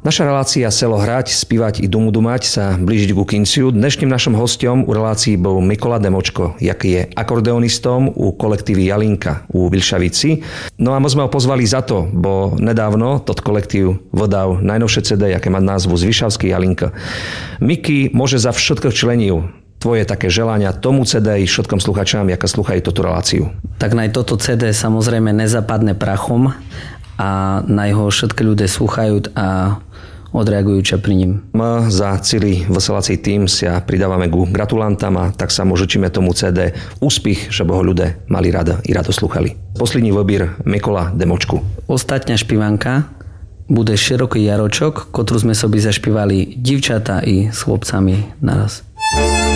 Naša relácia Selo hrať, spívať i dumu dumať sa blížiť ku kinciu. Dnešným našim hostom u relácii bol Mikola Demočko, jaký je akordeonistom u kolektívy Jalinka u Vilšavici. No a moc sme ho pozvali za to, bo nedávno tot kolektív vydal najnovšie CD, jaké má názvu Zvyšavský Jalinka. Miki môže za všetko členil tvoje také želania tomu CD i všetkom sluchačám, jaká sluchajú túto reláciu. Tak naj toto CD samozrejme nezapadne prachom a naj ho všetky ľudia slúchajú a odreagujú pri ním. My za celý veselací tým sa pridávame ku gratulantam a tak sa môžeme tomu CD úspech, že ho ľudia mali rada i rado slúchali. Posledný výber Mikola Demočku. Ostatňa špivanka bude Široký jaročok, ktorú sme sobi zašpívali divčata i s chlopcami naraz.